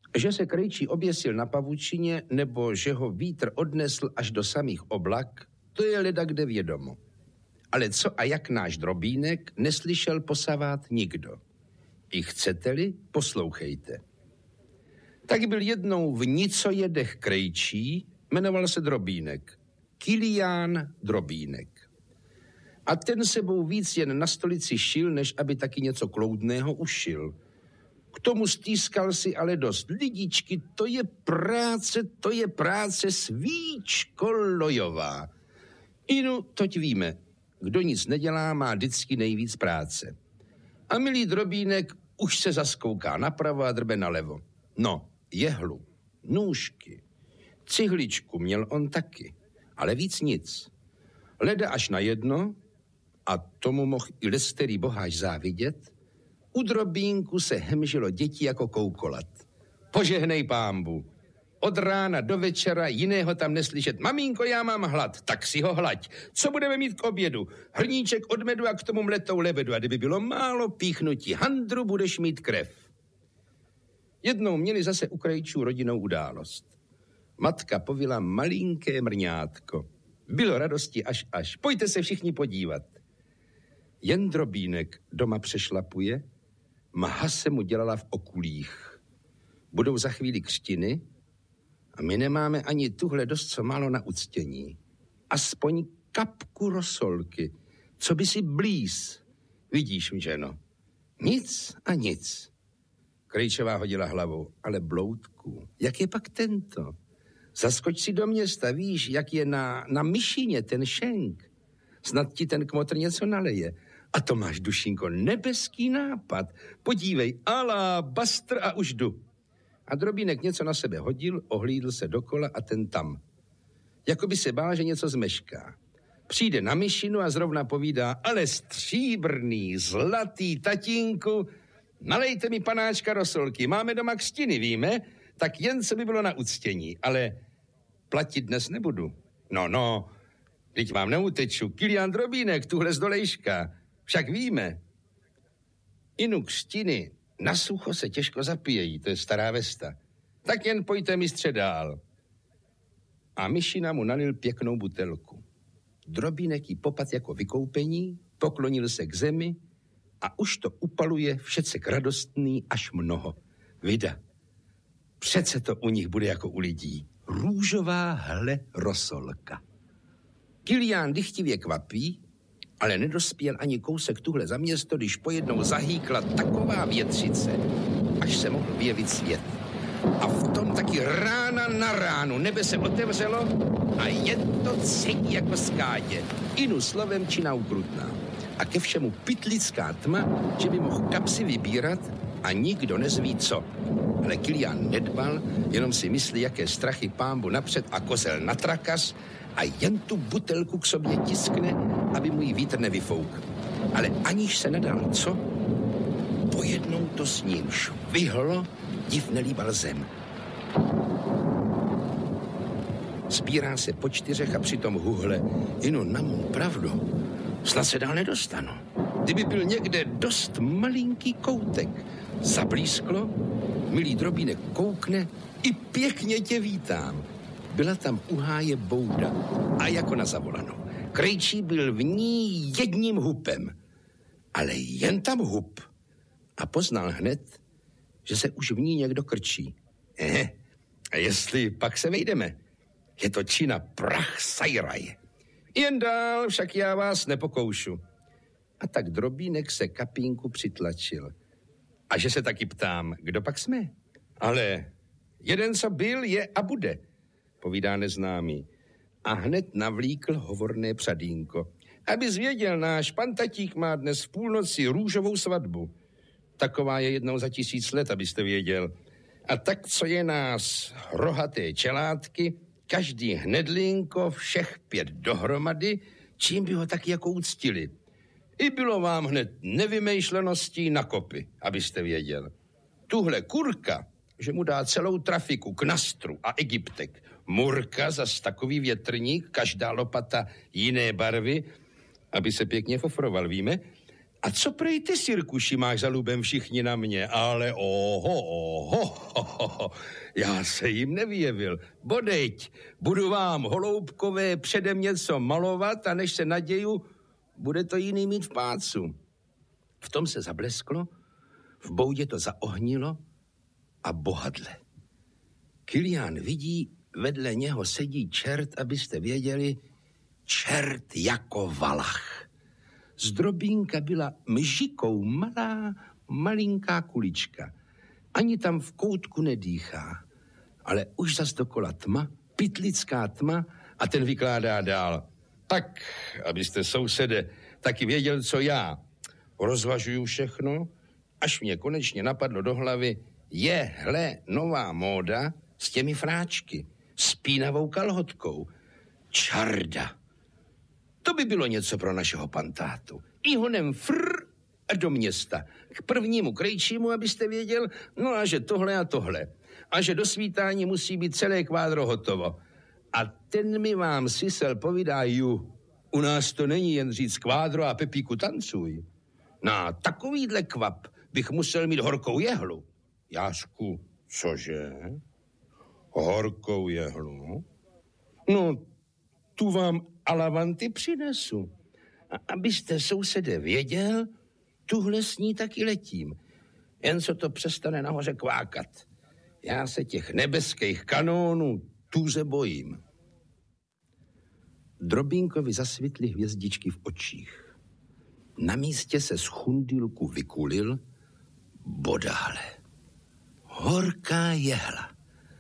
Že se krejčí oběsil na pavučině, nebo že ho vítr odnesl až do samých oblak, to je leda kde vědomo. Ale co a jak náš Drobínek neslyšel posavát nikdo. I chcete-li, poslouchejte. Tak byl jednou v Nicojedech krejčí, jmenoval se Drobínek. Kilián Drobínek. A ten sebou víc jen na stolici šil, než aby taky něco kloudného ušil. K tomu stýskal si ale dost lidičky, to je práce svíčko lojová. Inu, toť víme, kdo nic nedělá, má vždycky nejvíc práce. A milý Drobínek už se zaskouká napravo a drbe nalevo. No, jehlu, nůžky, cihličku měl on taky, ale víc nic. Leda až na jedno, a tomu mohl i lesterý boháč závidět, u Drobínku se hemžilo děti jako koukolat. Požehnej pámbu. Od rána do večera jiného tam neslyšet. Mamínko, já mám hlad, tak si ho hlaď. Co budeme mít k obědu? Hrníček od medu a k tomu mletou lebedu. A kdyby bylo málo píchnutí handru, budeš mít krev. Jednou měli zase u krejčů rodinou událost. Matka povila malinké mrňátko. Bylo radosti až. Pojďte se všichni podívat. Jen Drobínek doma přešlapuje, mha se mu dělala v okulích. Budou za chvíli křtiny a my nemáme ani tuhle dost co málo na uctění. Aspoň kapku rosolky, co by si blíz. Vidíš mi, ženo? Nic a nic. Krejčová hodila hlavou, ale bloudku, jak je pak tento? Zaskoč si do města, víš, jak je na myšině ten šenk. Snad ti ten kmotr něco naleje. A to máš, dušinko, nebeský nápad. Podívej, alabastr a už jdu. A Drobínek něco na sebe hodil, ohlídl se dokola a ten tam. Jakoby se bál, že něco zmešká. Přijde na myšinu a zrovna povídá, ale stříbrný, zlatý tatínku, nalejte mi panáčka rosolky, máme doma křtiny, víme, tak jen co by bylo na uctění, ale platit dnes nebudu. No, teď vám neuteču, Kilián Drobínek, tuhle z dolejška, však víme. Inu křtiny na sucho se těžko zapíjejí, to je stará vesta. Tak jen pojďte mistře dál. A myšina mu nalil pěknou butelku. Drobínek jí popad jako vykoupení, poklonil se k zemi a už to upaluje všecek radostný až mnoho. Vida, přece to u nich bude jako u lidí. Růžová hle rosolka. Kilián dychtivě kvapí, ale nedospěl ani kousek tuhle za město, když pojednou zahýkla taková větřice, až se mohl vyjevit svět. A v tom taky rána na ránu nebe se otevřelo a je to celý jako skádě. Inu slovem čina ukrutná. A ke všemu pytlická tma, že by mohl kapsy vybírat a nikdo nezví co. Ale Kilián nedbal, jenom si myslí, jaké strachy pámbu napřed a kozel na trakas a jen tu butelku k sobě tiskne, aby mu ji vítr nevyfouk. Ale aniž se nedal co, pojednou to s ním švihlo, div nelíbal zem. Spírá se po 4 a přitom huhle, inu na mou pravdu, snad se dál nedostanu. Kdyby byl někde dost malinký koutek, zablísklo, milý Drobínek koukne, i pěkně tě vítám. Byla tam u háje bouda a jako na zavolanou. Krejčí byl v ní jedním hupem, ale jen tam hup. A poznal hned, že se už v ní někdo krčí. A jestli pak se vejdeme, je to čina prach sajraj. Jen dál, však já vás nepokoušu. A tak Drobínek se kapínku přitlačil. A že se taky ptám, kdo pak jsme? Ale jeden, co byl, je a bude, povídá neznámý. A hned navlíkl hovorné přadínko. Abys věděl, náš pan tatík má dnes v půlnoci růžovou svatbu. Taková je jednou za 1000 let, abyste věděl. A tak, co je nás rohaté čelátky, každý hnedlinko, všech 5 dohromady, čím by ho taky jako uctili. I bylo vám hned nevymýšleností na kopy, abyste věděl. Tuhle kurka, že mu dá celou trafiku k Nastru a Egyptek. Murka, zas takový větrník, každá lopata jiné barvy, aby se pěkně fofroval, víme? A co prej ty, Sirkuši, máš za lubem všichni na mě? Ale oho, já se jim nevyjevil. Bodeď, budu vám, holoubkové, předem něco malovat a než se naděju, bude to jiný mít v pácu. V tom se zablesklo, v boudě to zaohnilo a bohadle. Kilián vidí, vedle něho sedí čert, abyste věděli, čert jako valach. Z drobínka byla mžikou malinká kulička. Ani tam v koutku nedýchá. Ale už zas dokola tma, pytlická tma a ten vykládá dál. Tak, abyste, sousede, taky věděl, co já. Rozvažuju všechno, až mě konečně napadlo do hlavy, hle nová móda s těmi fráčky, s pínavou kalhotkou. Čarda. To by bylo něco pro našeho pantátu. I honem a do města. K prvnímu krejčímu, abyste věděl, no a že tohle a tohle. A že do svítání musí být celé kvádro hotovo. A ten mi vám sisel povídá, u nás to není jen říct kvádro a Pepíku tancuj. Na takovýhle kvap bych musel mít horkou jehlu. Jášku, cože? Horkou jehlu? No, tu vám alavanty přinesu. A abyste, sousede, věděl, tuhle s ní taky letím. Jen co to přestane nahoře kvákat. Já se těch nebeských kanónů tuze bojím. Drobínkovi zasvitly hvězdičky v očích. Na místě se z chundilku vykulil, bodále. Horká jehla.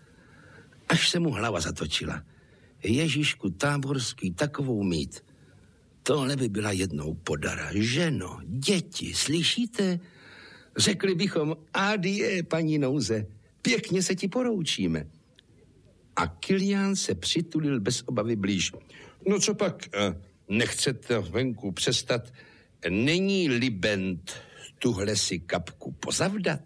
Až se mu hlava zatočila. Ježíšku táborský, takovou mít. Tohle by byla jednou podara. Ženo, děti, slyšíte? Řekli bychom, adie, paní Nouze, pěkně se ti poroučíme. A Kilián se přitulil bez obavy blíž. No co pak, nechcete venku přestat? Není libent tuhle si kapku pozavdat?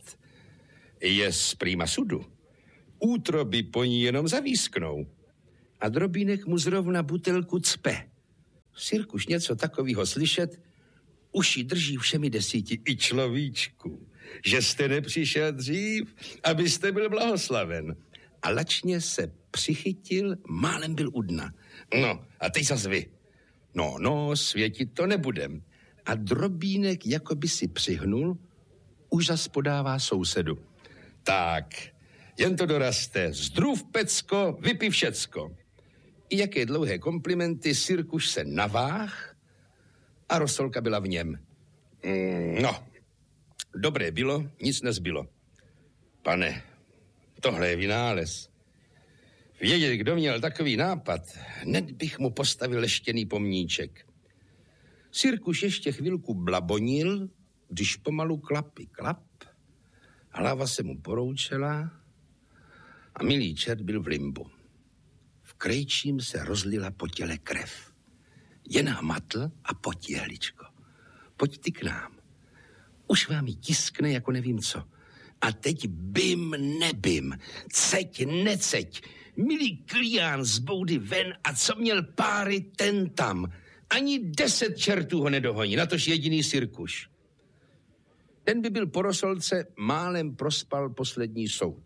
Je z prýma sudu. Útroby po ní jenom zavísknou. A Drobínek mu zrovna butelku cpe. Sirkuš něco takového slyšet, uši drží všemi 10. I človíčku, že jste nepřišel dřív, abyste byl blahoslaven. A lačně se přichytil, málem byl u dna. No, a teď zas vy. No, světit to nebudem. A Drobínek jako by si přihnul, už zas podává sousedu. Tak, jen to doraste. Zdrův pecko, vypij všecko. I jaké dlouhé komplimenty, Sirkuš se naváh a rosolka byla v něm. No, dobré bylo, nic nezbylo. Pane, tohle je vynález. Vědět, kdo měl takový nápad, hned bych mu postavil leštěný pomníček. Sirkuš ještě chvilku blabonil, když pomalu klap, hlava se mu poroučela a milý čert byl v limbu. V krejčím se rozlila po těle krev. Jen hmatl a pojď, jehličko. Pojď ty k nám. Už vám ji tiskne jako nevím co. A teď bym nebym, ceď neceď. Milý Kilián z boudy ven a co měl páry, ten tam. Ani 10 čertů ho nedohoní, natož jediný Sirkuš. Ten by byl po rosolce, málem prospal poslední soud.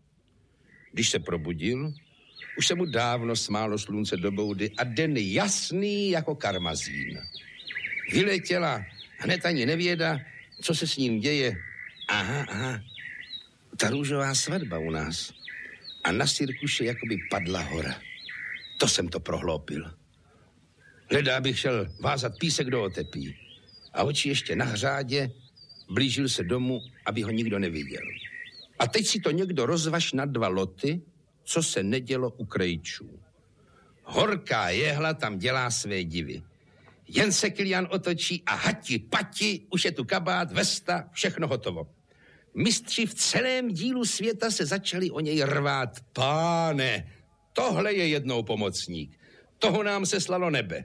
Když se probudil, už se mu dávno smálo slunce do boudy a den jasný jako karmazín. Vyletěla, hned ani nevěda, co se s ním děje. Aha, ta růžová svatba u nás. A na Sirkuše jakoby padla hora. To jsem to prohloupil. Hledá bych šel vázat písek do otepí. A oči ještě na hřádě, blížil se domů, aby ho nikdo neviděl. A teď si to někdo rozvaž na 2 loty, co se nedělo u krejčů. Horká jehla tam dělá své divy. Jen se Kilián otočí a hati pati, už je tu kabát, vesta, všechno hotovo. Mistři v celém dílu světa se začali o něj rvát. Páne, tohle je jednou pomocník. Toho nám se slalo nebe.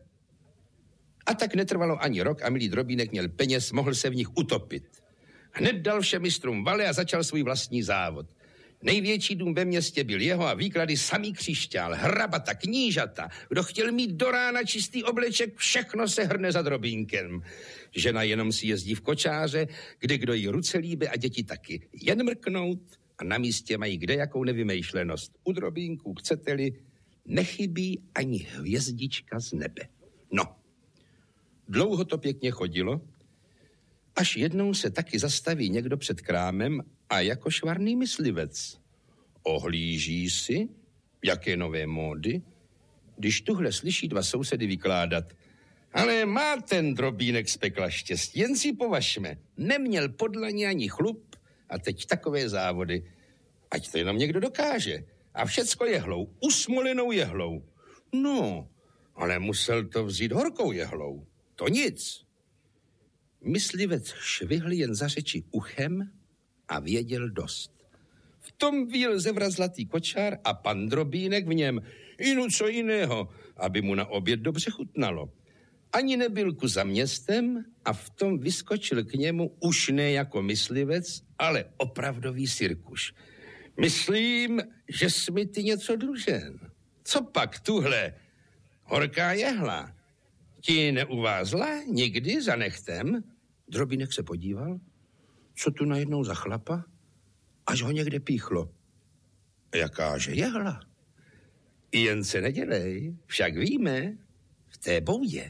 A tak netrvalo ani rok a milý Drobínek měl peněz, mohl se v nich utopit. Hned dal všem mistrům vale a začal svůj vlastní závod. Největší dům ve městě byl jeho a výklady samý křišťál, hrabata, knížata. Kdo chtěl mít do rána čistý obleček, všechno se hrne za drobínkem. Žena jenom si jezdí v kočáře, kde kdo jí ruce líbe a děti taky. Jen mrknout a na místě mají kde jakou nevymýšlenost. U drobínků, chcete-li, nechybí ani hvězdička z nebe. No, dlouho to pěkně chodilo, až jednou se taky zastaví někdo před krámem a jako švarný myslivec ohlíží si, jaké nové módy, když tuhle slyší dva sousedy vykládat. Ale má ten drobínek z pekla štěstí, jen si považme. Neměl podlaně ani chlup a teď takové závody. Ať to jenom někdo dokáže. A všecko jehlou, usmolenou jehlou. No, ale musel to vzít horkou jehlou. To nic. Myslivec švihl jen za řeči uchem a věděl dost. V tom víl zevrat zlatý kočár a pan drobínek v něm. Inu co jiného, aby mu na oběd dobře chutnalo. Ani nebyl ku za městem a v tom vyskočil k němu už ne jako myslivec, ale opravdový sirkuš. Myslím, že jsi mi ty něco dlužen. Co pak tuhle horká jehla? Ti neuvázla nikdy za nechtem? Drobínek se podíval, co tu najednou za chlapa, až ho někde píchlo. Jakáže jehla? Jen se nedělej, však víme, v té boudě.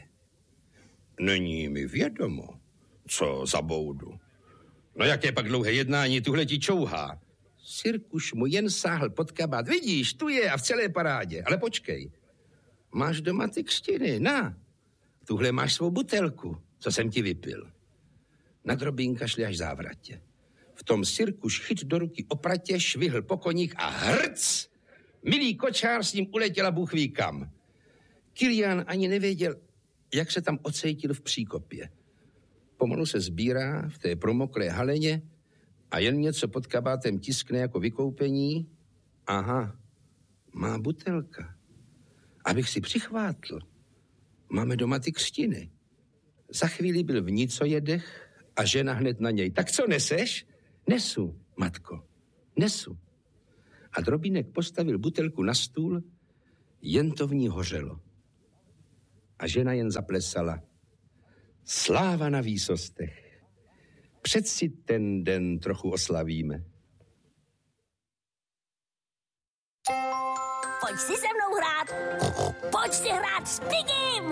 Není mi vědomo, co za boudu. No jaké pak dlouhé jednání tuhle ti čouhá. Sirkuš mu jen sáhl pod kabát. Vidíš, tu je a v celé parádě. Ale počkej, máš doma ty křtiny, na. Tuhle máš svou butelku, co jsem ti vypil. Na drobínka šli až závratě. V tom sirkuš chyt do ruky opratě, švihl po koních a hrc! Milý kočár s ním uletěla Bůh ví kam. Kilián ani nevěděl, jak se tam ocejtil v příkopě. Pomalu se sbírá v té promoklé haleně a jen něco pod kabátem tiskne jako vykoupení. Aha, má butelka. Abych si přichvátl. Máme doma ty křtiny. Za chvíli byl v nicojedech a žena hned na něj. Tak co neseš? Nesu, matko, nesu. A drobínek postavil butelku na stůl, jen to v ní hořelo. A žena jen zaplesala. Sláva na výsostech. Přeci ten den trochu oslavíme. Pojď si se mnou hrát. Pojď si hrát s Pigim.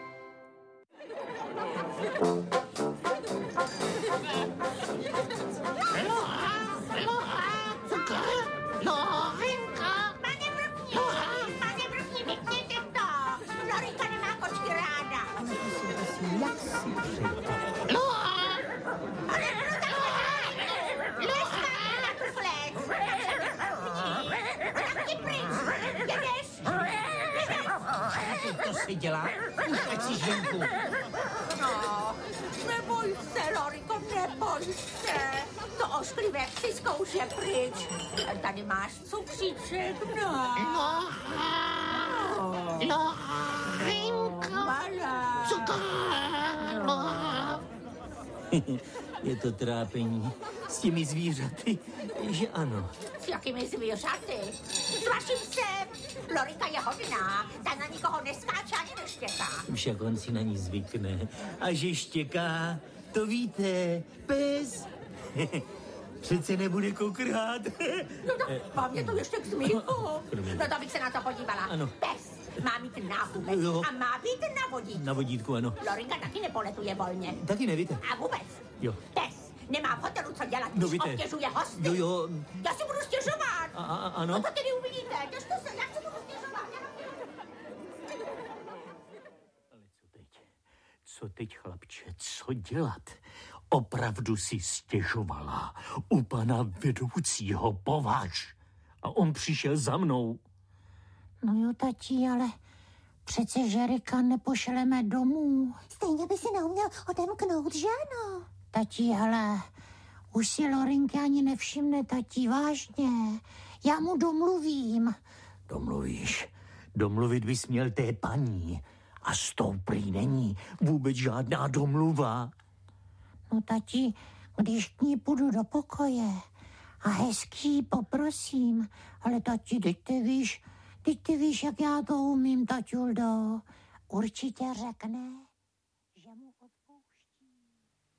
To si dělá? Ať si ženku. No, neboj se, Loriko, neboj se. To ošklivé si zkouše pryč. Tady máš cukříček, no. Lorinko. Malá. Je to trápení s těmi zvířaty, že ano. S jakými zvířaty? S vaším psem. Lorika je hodná, ta na nikoho neskáče ani neštěká. Však on si na ní zvykne. A že štěká, to víte, pes. Přece nebude kokrát. No to, mám mě to ještě k zmínku. No to bych se na to podívala. Ano. Pes má mít náhubek Jo. a má být na vodítku. Na vodítku, ano. Lorinka taky nepoletuje volně. Taky nevíte. A vůbec. Jo. Pes nemá v hotelu co dělat, No když víte. obtěžuje hosty. Jo. Já si budu stěžovat. Ano. No to tedy uvidíte. Držte se, jak si budu stěžovat. Ale co teď? Co teď, chlapče, co dělat? Opravdu si stěžovala u pana vedoucího, považ. A on přišel za mnou. No jo, tati, ale přece Žerika nepošleme domů. Stejně by si neuměl odemknout, že ano? Tati, ale už si Lorinky ani nevšimne, tati, vážně. Já mu domluvím. Domluvíš? Domluvit bys měl té paní. A s tou prý není vůbec žádná domluva. No tati, když k ní půjdu do pokoje a hezký, poprosím. Ale tati, teď ty víš, jak já to umím, taťuldo. Určitě řekne, že mu odpouští.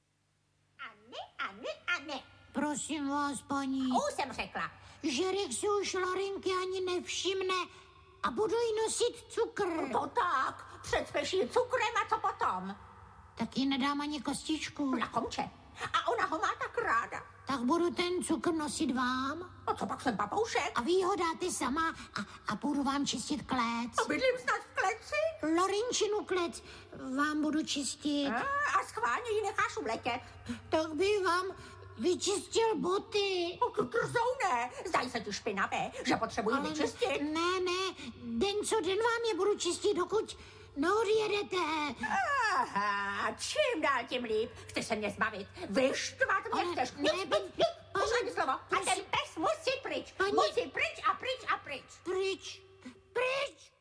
A ne. Prosím vás, paní. Už jsem řekla. Že Rick si už Lorinky ani nevšimne a budu jí nosit cukr. To tak, předspěší cukrem a co potom? Tak jí nedám ani kostičku. Na komče. A ona ho má tak ráda. Tak budu ten cukr nosit vám. A co pak jsem papoušek? A vy ho dáte sama a budu vám čistit klec. A bydlím snad v kleci? Lorinčinu klec vám budu čistit. A schválně ji necháš uletět. Tak by vám vyčistil boty. To trzouné. Zdají se ti špinavé, že potřebuji vyčistit. Ne, den co den vám je budu čistit, dokud neodjedete. Aha, čím dál tím líp. Chceš se mě zbavit, vyštvat mě chceš. Poslední slovo. A ten pes musí pryč. Musí pryč a pryč a pryč. Pryč.